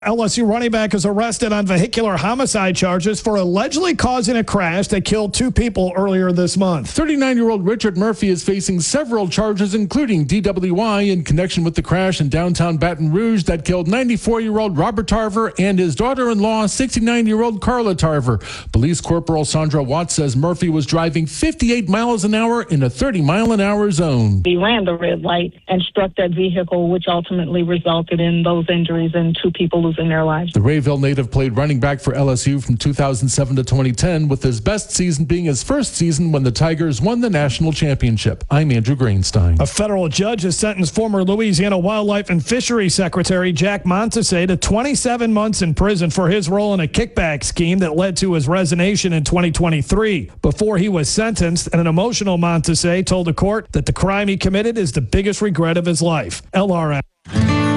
LSU running back is arrested on vehicular homicide charges for allegedly causing a crash that killed 2 people earlier this month. 39-year-old Richard Murphy is facing several charges, including DWI in connection with the crash in downtown Baton Rouge that killed 94-year-old Robert Tarver and his daughter-in-law, 69-year-old Carla Tarver. Police Corporal Sandra Watts says Murphy was driving 58 miles an hour in a 30-mile-an-hour zone. He ran the red light and struck that vehicle, which ultimately resulted in those injuries and 2 people in their lives. The Rayville native played running back for LSU from 2007 to 2010, with his best season being his first season when the Tigers won the national championship. I'm Andrew Greenstein. A federal judge has sentenced former Louisiana Wildlife and Fisheries Secretary Jack Montase to 27 months in prison for his role in a kickback scheme that led to his resignation in 2023. Before he was sentenced, an emotional Montase told the court that the crime he committed is the biggest regret of his life. LRN.